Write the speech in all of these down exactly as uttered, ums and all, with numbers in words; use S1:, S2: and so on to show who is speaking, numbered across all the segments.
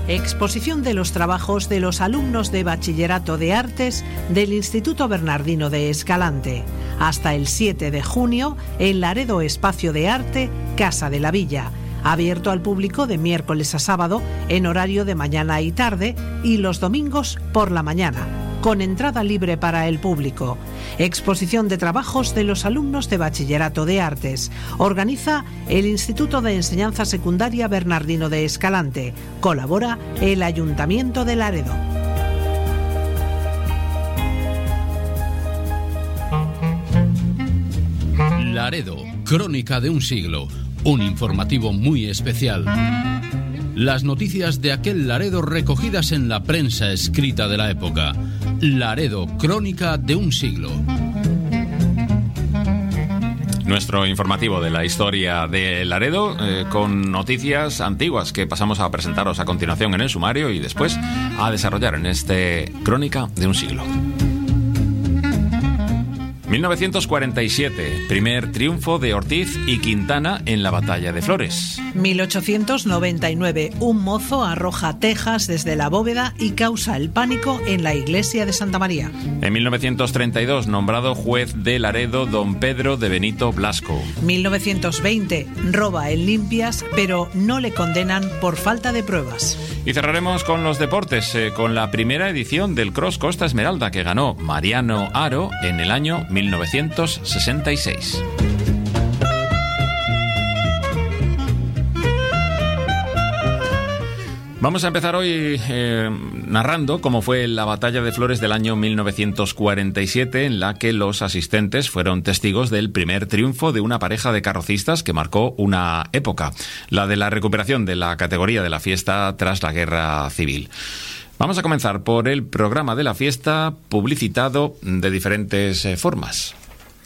S1: exposición de los trabajos de los alumnos de Bachillerato de Artes del Instituto Bernardino de Escalante. Hasta el siete de junio, en Laredo Espacio de Arte, Casa de la Villa. Abierto al público de miércoles a sábado en horario de mañana y tarde y los domingos por la mañana, con entrada libre para el público. Exposición de trabajos de los alumnos de Bachillerato de Artes. Organiza el Instituto de Enseñanza Secundaria Bernardino de Escalante. Colabora el Ayuntamiento de Laredo.
S2: Laredo, crónica de un siglo. Un informativo muy especial. Las noticias de aquel Laredo recogidas en la prensa escrita de la época. Laredo, crónica de un siglo.
S3: Nuestro informativo de la historia de Laredo, eh, con noticias antiguas que pasamos a presentaros a continuación en el sumario y después a desarrollar en este Crónica de un siglo. mil novecientos cuarenta y siete, primer triunfo de Ortiz y Quintana en la Batalla de Flores.
S1: mil ochocientos noventa y nueve, un mozo arroja tejas desde la bóveda y causa el pánico en la iglesia de Santa María.
S3: En mil novecientos treinta y dos, nombrado juez de Laredo don Pedro de Benito Blasco.
S1: mil novecientos veinte, roba en limpias, pero no le condenan por falta de pruebas.
S3: Y cerraremos con los deportes, eh, con la primera edición del Cross Costa Esmeralda que ganó Mariano Haro en el año mil novecientos sesenta y seis. Vamos a empezar hoy eh, narrando cómo fue la Batalla de Flores del año mil novecientos cuarenta y siete, en la que los asistentes fueron testigos del primer triunfo de una pareja de carrocistas que marcó una época, la de la recuperación de la categoría de la fiesta tras la Guerra Civil. Vamos a comenzar por el programa de la fiesta, publicitado de diferentes eh, formas.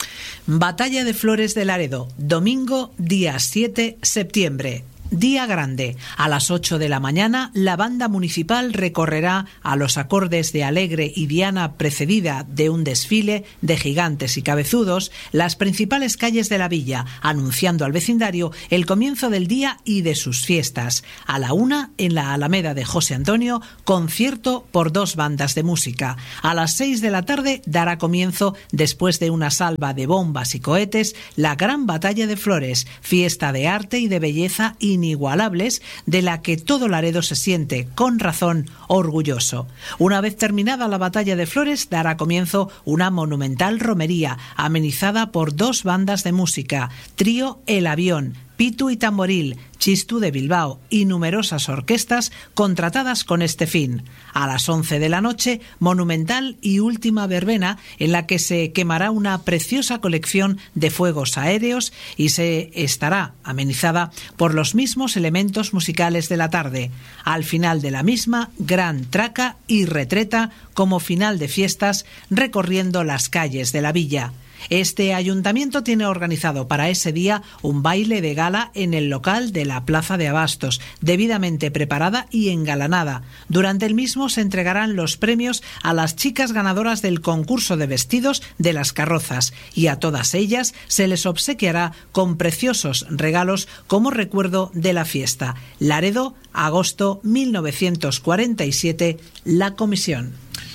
S1: Batalla de Flores de Laredo, domingo, día siete de septiembre. Día grande. A las ocho de la mañana, la banda municipal recorrerá a los acordes de Alegre y Diana, precedida de un desfile de gigantes y cabezudos, las principales calles de la villa, anunciando al vecindario el comienzo del día y de sus fiestas. A la una, en la Alameda de José Antonio, concierto por dos bandas de música. A las seis de la tarde dará comienzo, después de una salva de bombas y cohetes, la gran Batalla de Flores, fiesta de arte y de belleza y inigualables, de la que todo Laredo se siente, con razón, orgulloso. Una vez terminada la Batalla de Flores, dará comienzo una monumental romería, amenizada por dos bandas de música, Trío El Avión, Pitu y Tamboril, Chistu de Bilbao y numerosas orquestas contratadas con este fin. A las once de la noche, monumental y última verbena en la que se quemará una preciosa colección de fuegos aéreos y se estará amenizada por los mismos elementos musicales de la tarde. Al final de la misma, gran traca y retreta como final de fiestas recorriendo las calles de la villa. Este ayuntamiento tiene organizado para ese día un baile de gala en el local de la Plaza de Abastos, debidamente preparada y engalanada. Durante el mismo se entregarán los premios a las chicas ganadoras del concurso de vestidos de las carrozas y a todas ellas se les obsequiará con preciosos regalos como recuerdo de la fiesta. Laredo, agosto mil novecientos cuarenta y siete, La Comisión.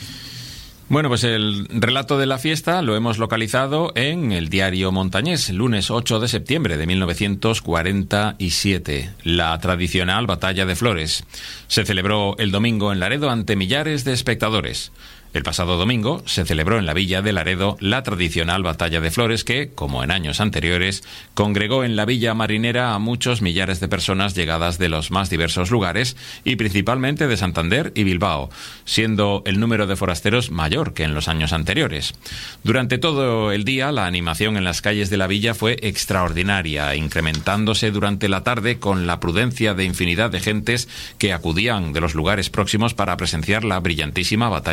S3: Bueno, pues el relato de la fiesta lo hemos localizado en el Diario Montañés, lunes ocho de septiembre de mil novecientos cuarenta y siete. La tradicional Batalla de Flores se celebró el domingo en Laredo ante millares de espectadores. El pasado domingo se celebró en la villa de Laredo la tradicional Batalla de Flores que, como en años anteriores, congregó en la villa marinera a muchos millares de personas llegadas de los más diversos lugares y principalmente de Santander y Bilbao, siendo el número de forasteros mayor que en los años anteriores. Durante todo el día, la animación en las calles de la villa fue extraordinaria, incrementándose durante la tarde con la prudencia de infinidad de gentes que acudían de los lugares próximos para presenciar la brillantísima Batalla de Flores,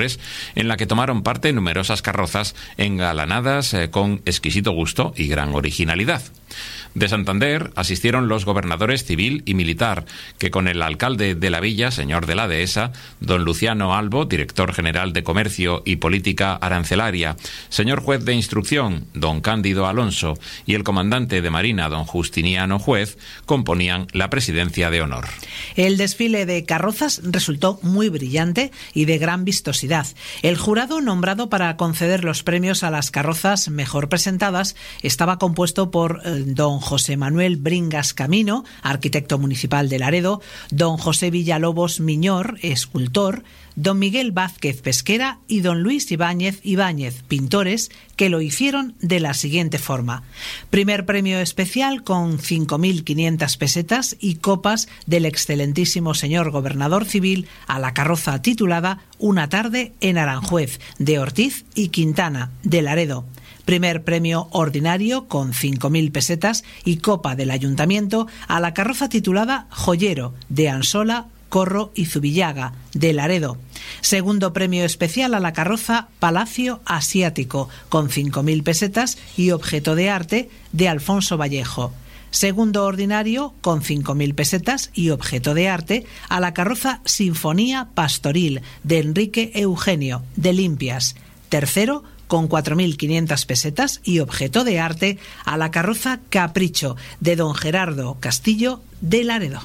S3: Flores, en la que tomaron parte numerosas carrozas engalanadas eh, con exquisito gusto y gran originalidad. De Santander asistieron los gobernadores civil y militar, que con el alcalde de la villa, señor de la Dehesa, don Luciano Albo, director general de Comercio y Política Arancelaria, señor juez de instrucción, don Cándido Alonso, y el comandante de Marina, don Justiniano Juez, componían la presidencia de honor.
S1: El desfile de carrozas resultó muy brillante y de gran vistosidad. El jurado nombrado para conceder los premios a las carrozas mejor presentadas estaba compuesto por eh, don José Manuel Bringas Camino, arquitecto municipal de Laredo, don José Villalobos Miñor, escultor, don Miguel Vázquez Pesquera y don Luis Ibáñez Ibáñez, pintores, que lo hicieron de la siguiente forma. Primer premio especial con cinco mil quinientas pesetas y copas del excelentísimo señor gobernador civil a la carroza titulada Una tarde en Aranjuez, de Ortiz y Quintana, de Laredo. Primer premio ordinario con cinco mil pesetas y copa del ayuntamiento a la carroza titulada Joyero, de Ansola, Corro y Zubillaga, de Laredo. Segundo premio especial a la carroza Palacio Asiático, con cinco mil pesetas y objeto de arte, de Alfonso Vallejo. Segundo ordinario, con cinco mil pesetas y objeto de arte, a la carroza Sinfonía Pastoril, de Enrique Eugenio, de Limpias. Tercero, con cuatro mil quinientas pesetas y objeto de arte, a la carroza Capricho, de don Gerardo Castillo, de Laredo.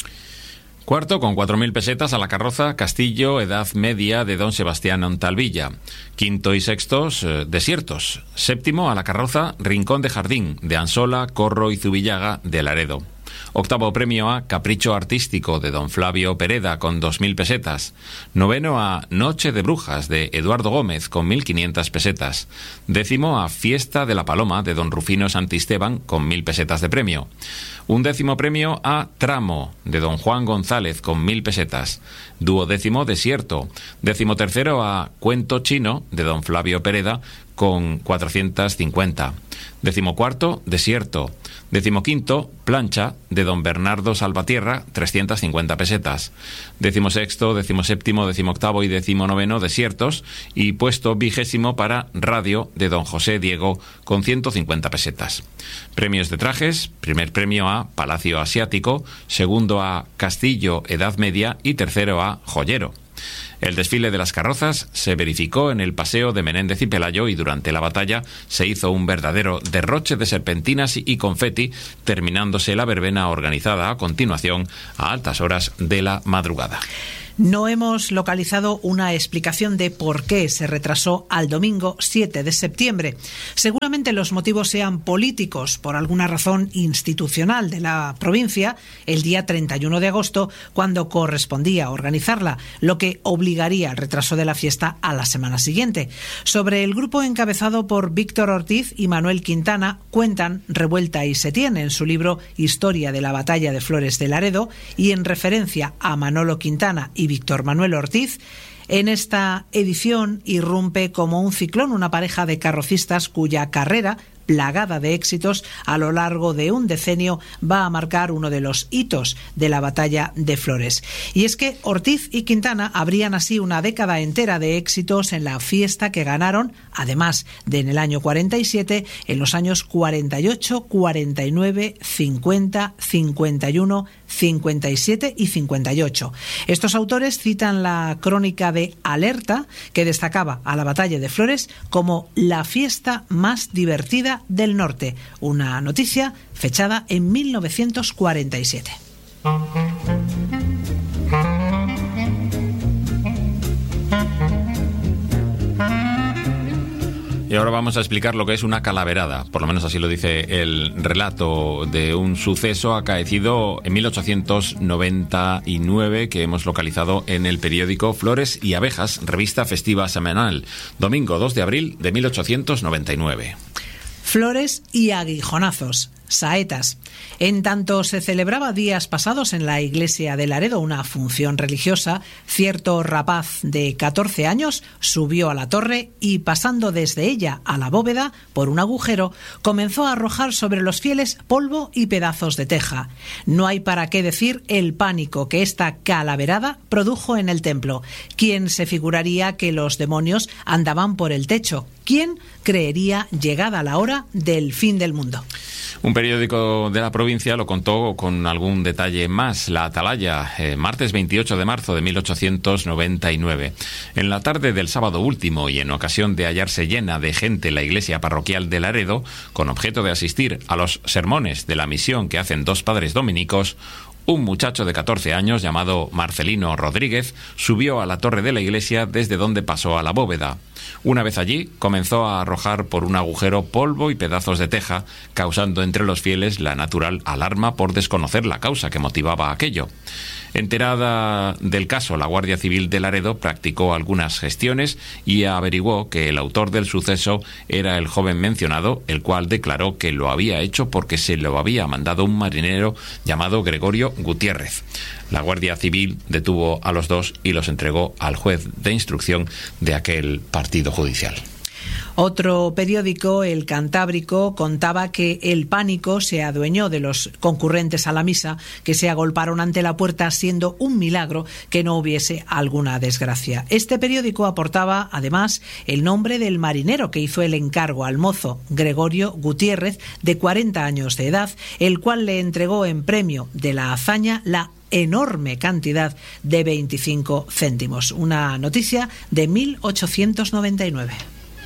S3: Cuarto, con cuatro mil pesetas a la carroza Castillo Edad Media, de don Sebastián Ontalvilla. Quinto y sextos, eh, desiertos. Séptimo, a la carroza Rincón de Jardín, de Ansola, Corro y Zubillaga, de Laredo. Octavo premio a Capricho Artístico, de don Flavio Pereda, con dos mil pesetas. Noveno a Noche de Brujas, de Eduardo Gómez, con mil quinientas pesetas. Décimo a Fiesta de la Paloma, de don Rufino Santisteban, con mil pesetas de premio. Un décimo premio a Tramo, de don Juan González, con mil pesetas. Duodécimo, Desierto. Décimo tercero a Cuento Chino, de don Flavio Pereda, con cuatrocientas cincuenta. Décimo cuarto, Desierto. Décimo quinto, Plancha, de don Bernardo Salvatierra, trescientas cincuenta pesetas. Décimo sexto, décimo séptimo, décimo octavo y décimo noveno, Desiertos. Y puesto vigésimo para Radio, de don José Diego, con ciento cincuenta pesetas. Premios de trajes: primer premio a Palacio Asiático, segundo a Castillo Edad Media y tercero a Joyero. El desfile de las carrozas se verificó en el paseo de Menéndez y Pelayo y durante la batalla se hizo un verdadero derroche de serpentinas y confeti, terminándose la verbena organizada a continuación a altas horas de la madrugada.
S1: No hemos localizado una explicación de por qué se retrasó al domingo siete de septiembre. Seguramente los motivos sean políticos, por alguna razón institucional de la provincia, el día treinta y uno de agosto, cuando correspondía organizarla, lo que obligaría al retraso de la fiesta a la semana siguiente. Sobre el grupo encabezado por Víctor Ortiz y Manuel Quintana, cuentan Revuelta y Setién en su libro Historia de la Batalla de Flores de Laredo, y en referencia a Manolo Quintana y Víctor Manuel Ortiz. En esta edición irrumpe como un ciclón una pareja de carrocistas cuya carrera, plagada de éxitos a lo largo de un decenio, va a marcar uno de los hitos de la batalla de Flores. Y es que Ortiz y Quintana abrían así una década entera de éxitos en la fiesta que ganaron, además de en el año cuarenta y siete, en los años cuarenta y ocho, cuarenta y nueve, cincuenta, cincuenta y uno, cincuenta y siete y cincuenta y ocho. Estos autores citan la crónica de Alerta, que destacaba a la batalla de Flores como la fiesta más divertida del norte, una noticia fechada en mil novecientos cuarenta y siete.
S3: Y ahora vamos a explicar lo que es una calaverada, por lo menos así lo dice el relato de un suceso acaecido en mil ochocientos noventa y nueve que hemos localizado en el periódico Flores y Abejas, revista festiva semanal, domingo dos de abril de mil ochocientos noventa y nueve.
S1: Flores y aguijonazos. saetas. En tanto se celebraba días pasados en la iglesia de Laredo una función religiosa, cierto rapaz de catorce años subió a la torre y, pasando desde ella a la bóveda por un agujero, comenzó a arrojar sobre los fieles polvo y pedazos de teja. No hay para qué decir el pánico que esta calaverada produjo en el templo. ¿Quién se figuraría que los demonios andaban por el techo? ¿Quién creería llegada la hora del fin del mundo?
S3: Un periódico de la provincia lo contó con algún detalle más. La Atalaya, eh, martes veintiocho de marzo de mil ochocientos noventa y nueve. En la tarde del sábado último y en ocasión de hallarse llena de gente la iglesia parroquial de Laredo, con objeto de asistir a los sermones de la misión que hacen dos padres dominicos, un muchacho de catorce años llamado Marcelino Rodríguez subió a la torre de la iglesia desde donde pasó a la bóveda. Una vez allí, comenzó a arrojar por un agujero polvo y pedazos de teja, causando entre los fieles la natural alarma por desconocer la causa que motivaba aquello. Enterada del caso, la Guardia Civil de Laredo practicó algunas gestiones y averiguó que el autor del suceso era el joven mencionado, el cual declaró que lo había hecho porque se lo había mandado un marinero llamado Gregorio Gutiérrez. La Guardia Civil detuvo a los dos y los entregó al juez de instrucción de aquel partido judicial.
S1: Otro periódico, El Cantábrico, contaba que el pánico se adueñó de los concurrentes a la misa, que se agolparon ante la puerta, siendo un milagro que no hubiese alguna desgracia. Este periódico aportaba, además, el nombre del marinero que hizo el encargo al mozo, Gregorio Gutiérrez, de cuarenta años de edad, el cual le entregó en premio de la hazaña la enorme cantidad de veinticinco céntimos. Una noticia de mil ochocientos noventa y nueve.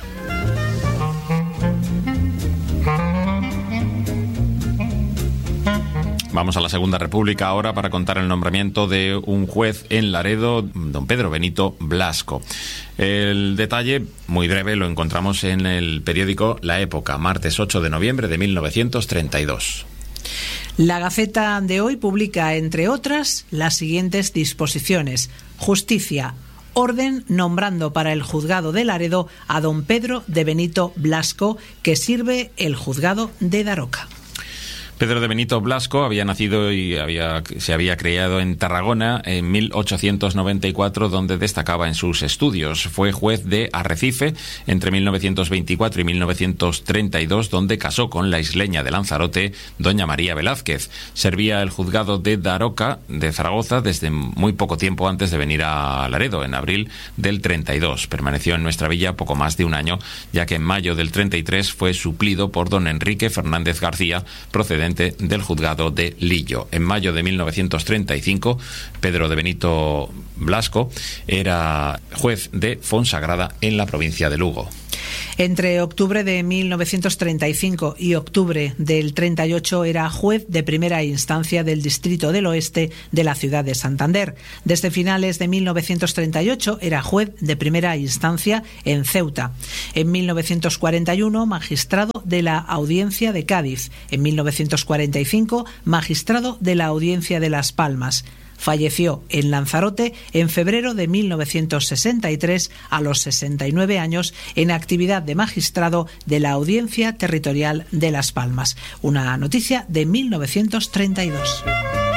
S3: Vamos a la Segunda República ahora para contar el nombramiento de un juez en Laredo, don Pedro Benito Blasco. El detalle, muy breve, lo encontramos en el periódico La Época, martes ocho de noviembre de mil novecientos treinta y dos.
S1: La Gaceta de hoy publica, entre otras, las siguientes disposiciones. Justicia. Orden nombrando para el juzgado de Laredo a don Pedro de Benito Blasco, que sirve el juzgado de Daroca.
S3: Pedro de Benito Blasco había nacido y había, se había criado en Tarragona en mil ochocientos noventa y cuatro, donde destacaba en sus estudios. Fue juez de Arrecife entre mil novecientos veinticuatro y mil novecientos treinta y dos, donde casó con la isleña de Lanzarote, doña María Velázquez. Servía el juzgado de Daroca de Zaragoza desde muy poco tiempo antes de venir a Laredo, en abril del treinta y dos. Permaneció en nuestra villa poco más de un año, ya que en mayo del treinta y tres fue suplido por don Enrique Fernández García, procedente del juzgado de Lillo. En mayo de mil novecientos treinta y cinco, Pedro de Benito Blasco era juez de Fonsagrada en la provincia de Lugo.
S1: Entre octubre de mil novecientos treinta y cinco y octubre del treinta y ocho era juez de primera instancia del Distrito del Oeste de la ciudad de Santander. Desde finales de mil novecientos treinta y ocho era juez de primera instancia en Ceuta. En mil novecientos cuarenta y uno, magistrado de la Audiencia de Cádiz. En mil novecientos cuarenta y cinco, magistrado de la Audiencia de Las Palmas. Falleció en Lanzarote en febrero de mil novecientos sesenta y tres a los sesenta y nueve años en actividad de magistrado de la Audiencia Territorial de Las Palmas. Una noticia de mil novecientos treinta y dos.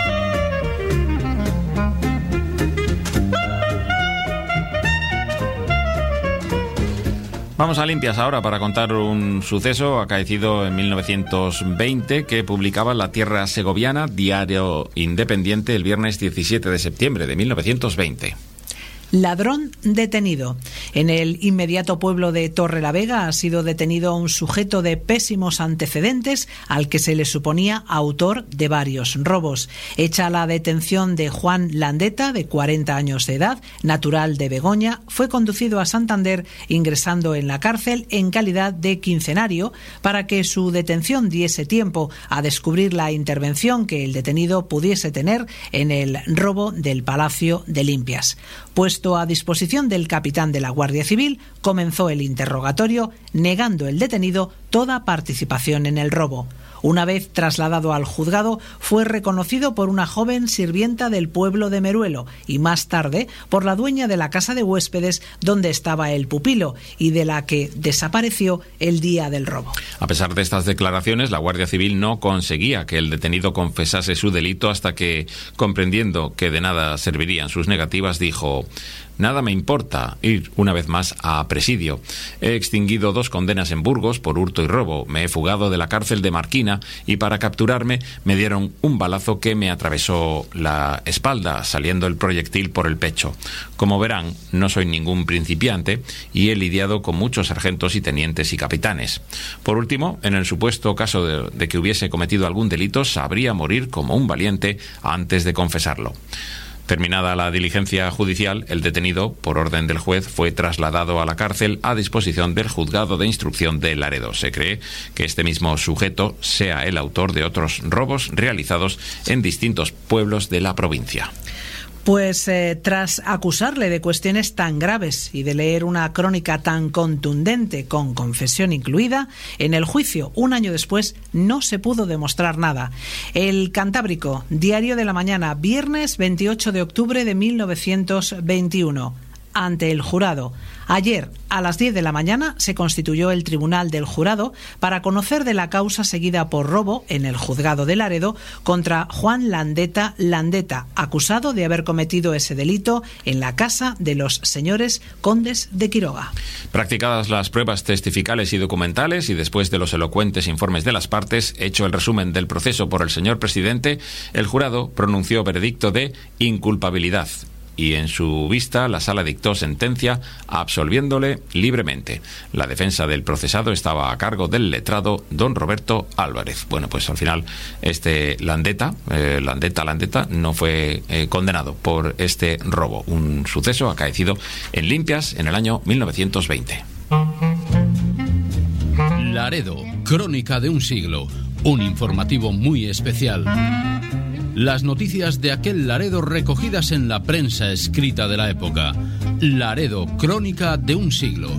S3: Vamos a Limpias ahora para contar un suceso acaecido en mil novecientos veinte que publicaba La Tierra Segoviana, diario independiente, el viernes diecisiete de septiembre de mil novecientos veinte.
S1: Ladrón detenido. En el inmediato pueblo de Torrelavega ha sido detenido un sujeto de pésimos antecedentes al que se le suponía autor de varios robos. Hecha la detención de Juan Landeta, de cuarenta años de edad, natural de Begoña, fue conducido a Santander, ingresando en la cárcel en calidad de quincenario para que su detención diese tiempo a descubrir la intervención que el detenido pudiese tener en el robo del Palacio de Limpias. Puesto a disposición del capitán de la Guardia Civil, comenzó el interrogatorio, negando el detenido toda participación en el robo. Una vez trasladado al juzgado, fue reconocido por una joven sirvienta del pueblo de Meruelo y más tarde por la dueña de la casa de huéspedes donde estaba el pupilo y de la que desapareció el día del robo.
S3: A pesar de estas declaraciones, la Guardia Civil no conseguía que el detenido confesase su delito hasta que, comprendiendo que de nada servirían sus negativas, dijo: «Nada me importa ir una vez más a presidio. He extinguido dos condenas en Burgos por hurto y robo. Me he fugado de la cárcel de Marquina y para capturarme me dieron un balazo que me atravesó la espalda, saliendo el proyectil por el pecho. Como verán, no soy ningún principiante y he lidiado con muchos sargentos y tenientes y capitanes. Por último, en el supuesto caso de, de que hubiese cometido algún delito, sabría morir como un valiente antes de confesarlo». Terminada la diligencia judicial, el detenido, por orden del juez, fue trasladado a la cárcel a disposición del juzgado de instrucción de Laredo. Se cree que este mismo sujeto sea el autor de otros robos realizados en distintos pueblos de la provincia.
S1: Pues eh, tras acusarle de cuestiones tan graves y de leer una crónica tan contundente, con confesión incluida, en el juicio, un año después, no se pudo demostrar nada. El Cantábrico, Diario de la Mañana, viernes veintiocho de octubre de mil novecientos veintiuno. Ante el jurado. Ayer, a las diez de la mañana, se constituyó el Tribunal del Jurado para conocer de la causa seguida por robo en el juzgado de Laredo contra Juan Landeta Landeta, acusado de haber cometido ese delito en la casa de los señores condes de Quiroga.
S3: Practicadas las pruebas testificales y documentales y después de los elocuentes informes de las partes, hecho el resumen del proceso por el señor presidente, el jurado pronunció veredicto de inculpabilidad. Y en su vista la sala dictó sentencia absolviéndole libremente. La defensa del procesado estaba a cargo del letrado don Roberto Álvarez. Bueno, pues al final este Landeta, eh, Landeta, Landeta no fue eh, condenado por este robo, un suceso acaecido en Limpias en el año mil novecientos veinte.
S2: Laredo, crónica de un siglo, un informativo muy especial. Las noticias de aquel Laredo recogidas en la prensa escrita de la época. Laredo, crónica de un siglo.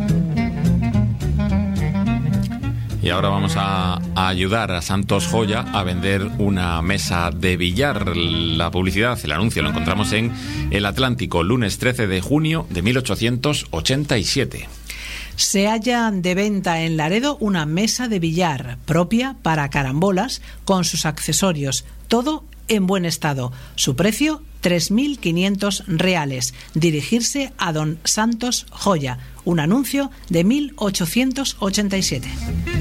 S3: Y ahora vamos a, a ayudar a Santos Joya a vender una mesa de billar. La publicidad, el anuncio lo encontramos en El Atlántico, lunes trece de junio de mil ochocientos ochenta y siete.
S1: Se halla de venta en Laredo una mesa de billar propia para carambolas con sus accesorios, todo en buen estado. Su precio, tres mil quinientos reales. Dirigirse a don Santos Joya. Un anuncio de mil ochocientos ochenta y siete.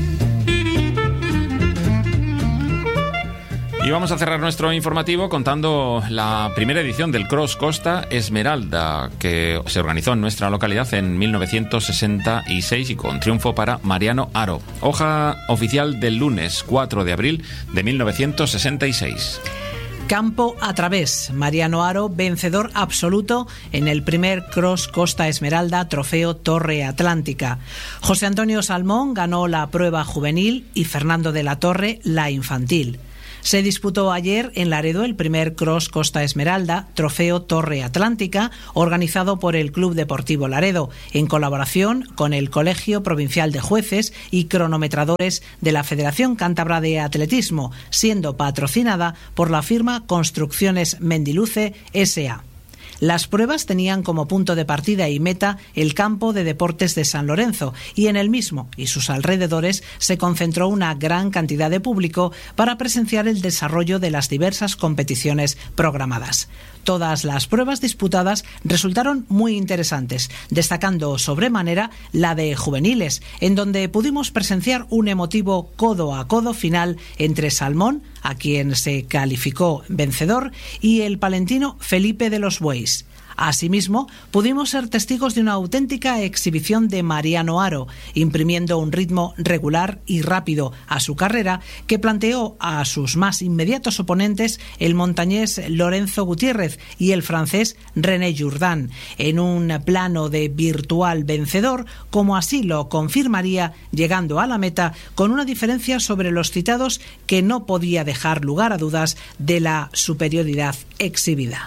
S3: Y vamos a cerrar nuestro informativo contando la primera edición del Cross Costa Esmeralda, que se organizó en nuestra localidad en mil novecientos sesenta y seis y con triunfo para Mariano Haro. Hoja oficial del lunes cuatro de abril de mil novecientos sesenta y seis.
S1: Campo a través. Mariano Haro, vencedor absoluto en el primer Cross Costa Esmeralda, trofeo Torre Atlántica. José Antonio Salmón ganó la prueba juvenil y Fernando de la Torre la infantil. Se disputó ayer en Laredo el primer Cross Costa Esmeralda, trofeo Torre Atlántica, organizado por el Club Deportivo Laredo, en colaboración con el Colegio Provincial de Jueces y Cronometradores de la Federación Cántabra de Atletismo, siendo patrocinada por la firma Construcciones Mendiluce S A Las pruebas tenían como punto de partida y meta el campo de deportes de San Lorenzo y en el mismo y sus alrededores se concentró una gran cantidad de público para presenciar el desarrollo de las diversas competiciones programadas. Todas las pruebas disputadas resultaron muy interesantes, destacando sobremanera la de juveniles, en donde pudimos presenciar un emotivo codo a codo final entre Salmón, a quien se calificó vencedor, y el palentino Felipe de los Bueis. Asimismo, pudimos ser testigos de una auténtica exhibición de Mariano Haro, imprimiendo un ritmo regular y rápido a su carrera que planteó a sus más inmediatos oponentes el montañés Lorenzo Gutiérrez y el francés René Jourdain, en un plano de virtual vencedor, como así lo confirmaría llegando a la meta con una diferencia sobre los citados que no podía dejar lugar a dudas de la superioridad exhibida.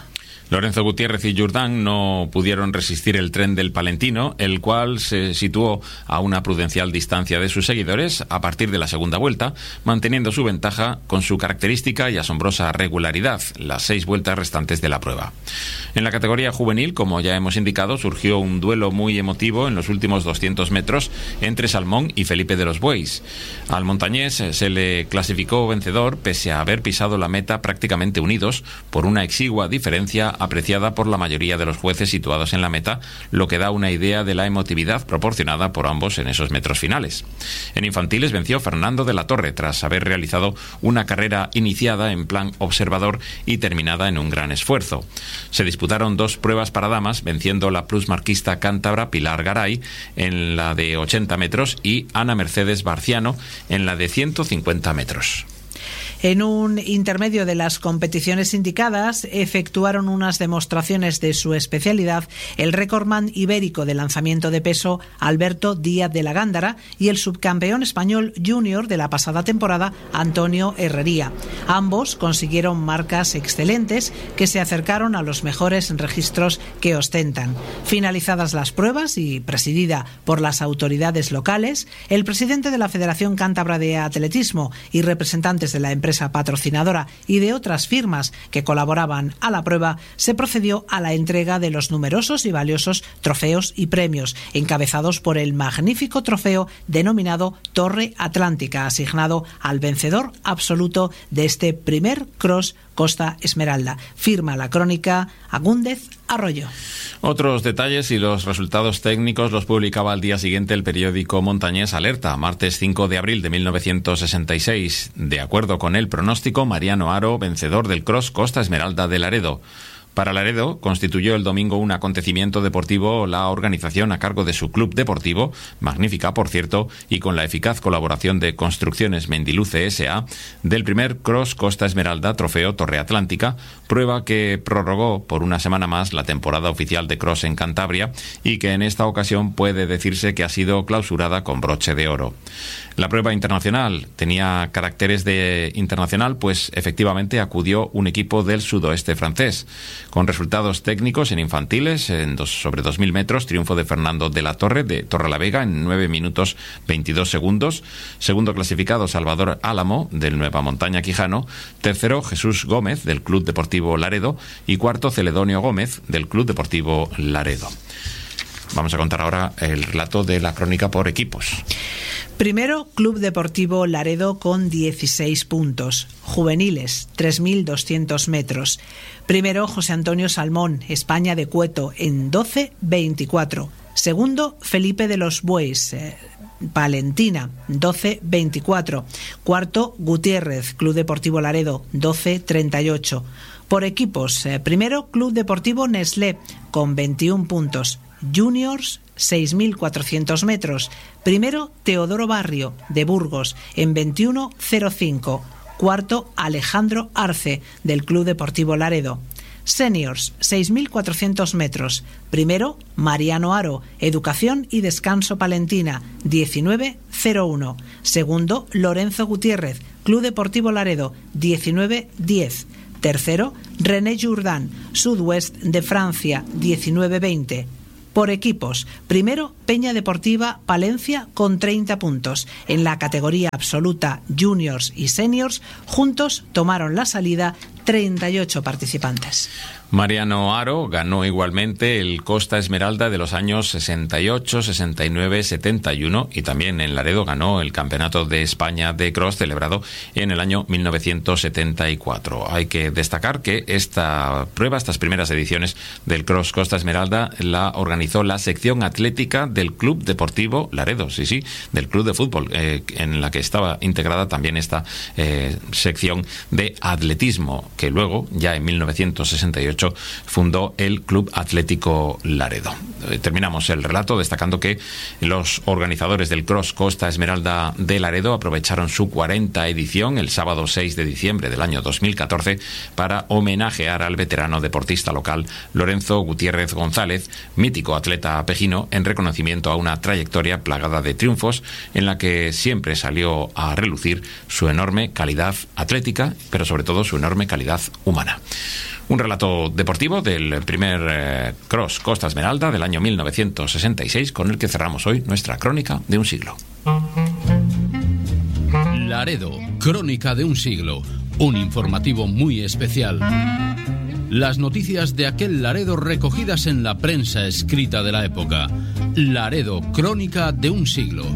S3: Lorenzo Gutiérrez y Jourdan no pudieron resistir el tren del Palentino, el cual se situó a una prudencial distancia de sus seguidores a partir de la segunda vuelta, manteniendo su ventaja con su característica y asombrosa regularidad, las seis vueltas restantes de la prueba. En la categoría juvenil, como ya hemos indicado, surgió un duelo muy emotivo en los últimos doscientos metros entre Salmón y Felipe de los Bueys. Al montañés se le clasificó vencedor pese a haber pisado la meta prácticamente unidos por una exigua diferencia apreciada por la mayoría de los jueces situados en la meta, lo que da una idea de la emotividad proporcionada por ambos en esos metros finales. En infantiles venció Fernando de la Torre tras haber realizado una carrera iniciada en plan observador y terminada en un gran esfuerzo. Se disputaron dos pruebas para damas, venciendo la plusmarquista cántabra Pilar Garay en la de ochenta metros y Ana Mercedes Barciano en la de ciento cincuenta metros.
S1: En un intermedio de las competiciones indicadas, efectuaron unas demostraciones de su especialidad el récordman ibérico de lanzamiento de peso Alberto Díaz de la Gándara y el subcampeón español junior de la pasada temporada Antonio Herrería. Ambos consiguieron marcas excelentes que se acercaron a los mejores registros que ostentan. Finalizadas las pruebas y presidida por las autoridades locales, el presidente de la Federación Cántabra de Atletismo y representantes de la empresa patrocinadora y de otras firmas que colaboraban a la prueba, se procedió a la entrega de los numerosos y valiosos trofeos y premios, encabezados por el magnífico trofeo denominado Torre Atlántica, asignado al vencedor absoluto de este primer Cross Costa Esmeralda. Firma la crónica Agúndez Arroyo.
S3: Otros detalles y los resultados técnicos los publicaba al día siguiente el periódico montañés Alerta, martes cinco de abril de mil novecientos sesenta y seis. De acuerdo con el pronóstico, Mariano Haro, vencedor del Cross Costa Esmeralda de Laredo. Para Laredo constituyó el domingo un acontecimiento deportivo la organización a cargo de su club deportivo, magnífica por cierto, y con la eficaz colaboración de Construcciones Mendiluce S A, del primer Cross Costa Esmeralda Trofeo Torre Atlántica, prueba que prorrogó por una semana más la temporada oficial de Cross en Cantabria y que en esta ocasión puede decirse que ha sido clausurada con broche de oro. La prueba internacional tenía caracteres de internacional, pues efectivamente acudió un equipo del sudoeste francés. Con resultados técnicos en infantiles, en dos, sobre dos mil metros, triunfo de Fernando de la Torre, de Torrelavega, en nueve minutos veintidós segundos. Segundo clasificado, Salvador Álamo, del Nueva Montaña Quijano. Tercero, Jesús Gómez, del Club Deportivo Laredo. Y cuarto, Celedonio Gómez, del Club Deportivo Laredo. Vamos a contar ahora el relato de la crónica por equipos.
S1: Primero, Club Deportivo Laredo con dieciséis puntos. Juveniles, tres mil doscientos metros. Primero, José Antonio Salmón, España de Cueto, en doce veinticuatro. Segundo, Felipe de los Bueys, eh, Palentina, doce veinticuatro. Cuarto, Gutiérrez, Club Deportivo Laredo, doce treinta y ocho. Por equipos, eh, primero, Club Deportivo Nestlé, con veintiún puntos. Juniors, seis mil cuatrocientos metros. Primero, Teodoro Barrio, de Burgos, en veintiuno cero cinco. Cuarto, Alejandro Arce, del Club Deportivo Laredo. Seniors, seis mil cuatrocientos metros. Primero, Mariano Haro, Educación y Descanso Palentina, diecinueve cero uno. Segundo, Lorenzo Gutiérrez, Club Deportivo Laredo, diecinueve diez. Tercero, René Jourdan, Sud-Ouest de Francia, diecinueve veinte. Por equipos, primero Peña Deportiva Palencia con treinta puntos. En la categoría absoluta Juniors y Seniors, juntos tomaron la salida treinta y ocho participantes.
S3: Mariano Haro ganó igualmente el Costa Esmeralda de los años sesenta y ocho, sesenta y nueve, setenta y uno y también en Laredo ganó el Campeonato de España de Cross celebrado en el año mil novecientos setenta y cuatro. Hay que destacar que esta prueba, estas primeras ediciones del Cross Costa Esmeralda la organizó la sección atlética del Club Deportivo Laredo, sí, sí, del Club de Fútbol, eh, en la que estaba integrada también esta eh, sección de atletismo, que luego, ya en mil novecientos sesenta y ocho, fundó el Club Atlético Laredo. Eh, terminamos el relato destacando que los organizadores del Cross Costa Esmeralda de Laredo aprovecharon su cuarenta edición el sábado seis de diciembre del año dos mil catorce para homenajear al veterano deportista local Lorenzo Gutiérrez González, mítico atleta pejino, en reconocimiento a una trayectoria plagada de triunfos en la que siempre salió a relucir su enorme calidad atlética, pero sobre todo su enorme calidad humana. Un relato deportivo del primer eh, Cross Costa Esmeralda del año mil novecientos sesenta y seis, con el que cerramos hoy nuestra crónica de un siglo.
S2: Laredo, crónica de un siglo, un informativo muy especial. Las noticias de aquel Laredo recogidas en la prensa escrita de la época. Laredo, crónica de un siglo.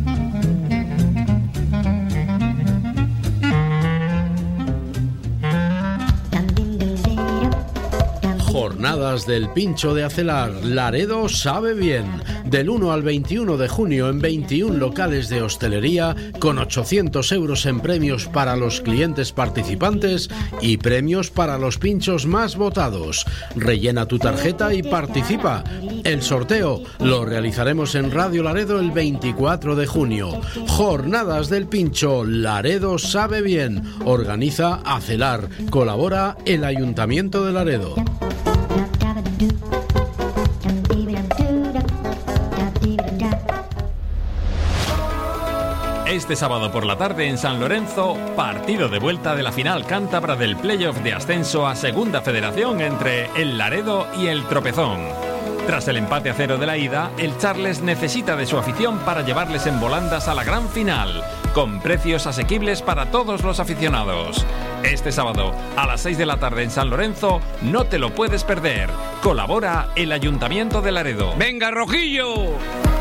S4: Jornadas del Pincho de Acelar. Laredo sabe bien. Del uno al veintiuno de junio en veintiún locales de hostelería, con ochocientos euros en premios para los clientes participantes y premios para los pinchos más votados. Rellena tu tarjeta y participa. El sorteo lo realizaremos en Radio Laredo el veinticuatro de junio. Jornadas del Pincho. Laredo sabe bien. Organiza Acelar. Colabora el Ayuntamiento de Laredo.
S3: Este sábado por la tarde en San Lorenzo, partido de vuelta de la final cántabra del playoff de ascenso a Segunda Federación entre el Laredo y el Tropezón. Tras el empate a cero de la ida, el Charles necesita de su afición para llevarles en volandas a la gran final, con precios asequibles para todos los aficionados. Este sábado, a las seis de la tarde en San Lorenzo, no te lo puedes perder. Colabora el Ayuntamiento de Laredo.
S5: ¡Venga, Rojillo!